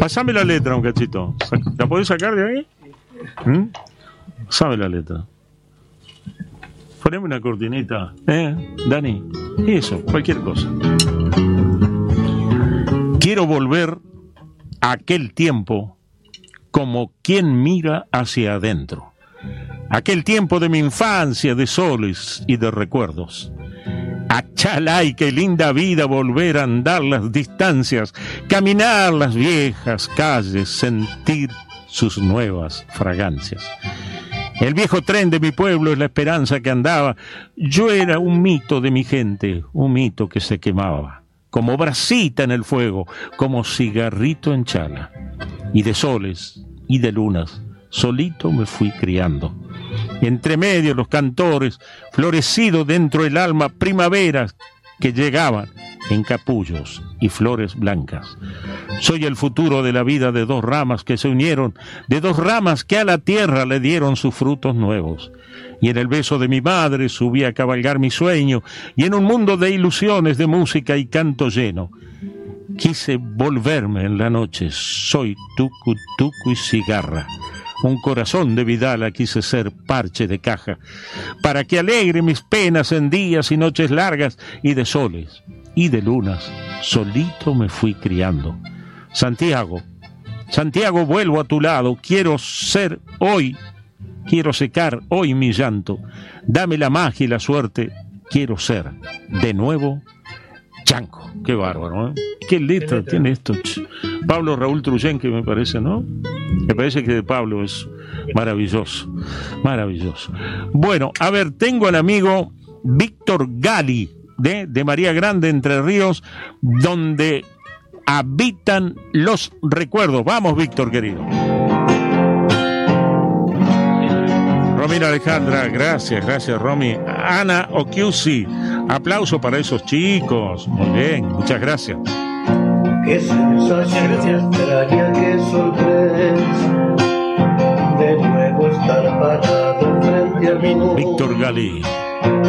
Pasame la letra un cachito. ¿La podés sacar de ahí? Sabe la letra. Poneme una cortinita, Dani. Eso, cualquier cosa. Quiero volver a aquel tiempo como quien mira hacia adentro. Aquel tiempo de mi infancia, de soles y de recuerdos. Achalay, qué linda vida volver a andar las distancias, caminar las viejas calles, sentir sus nuevas fragancias. El viejo tren de mi pueblo es la esperanza que andaba. Yo era un mito de mi gente, un mito que se quemaba, como brasita en el fuego, como cigarrito en chala. Y de soles y de lunas, solito me fui criando. Entre medio los cantores, florecido dentro del alma, primaveras que llegaban en capullos y flores blancas. Soy el futuro de la vida de dos ramas que se unieron, de dos ramas que a la tierra le dieron sus frutos nuevos. Y en el beso de mi madre subí a cabalgar mi sueño, y en un mundo de ilusiones, de música y canto lleno, quise volverme en la noche. Soy tucu, tucu y cigarra. Un corazón de Vidala quise ser parche de caja, para que alegre mis penas en días y noches largas, y de soles y de lunas, solito me fui criando. Santiago, Santiago, vuelvo a tu lado, quiero ser hoy, quiero secar hoy mi llanto, dame la magia y la suerte, quiero ser de nuevo Chanco. Qué bárbaro, ¿eh? Qué letra tiene esto. Pablo Raúl Truyen, que me parece, ¿no? Me parece que de Pablo es maravilloso, maravilloso. Bueno, a ver, tengo al amigo Víctor Gali, de María Grande, Entre Ríos, donde habitan los recuerdos. Vamos, Víctor, querido. Romina Alejandra, gracias, Romy. Ana Okiusi, aplauso para esos chicos. Muy bien, muchas gracias. Qué sensación extraña, qué sorpresa de nuevo estar parado frente a mi mundo. Víctor Gali.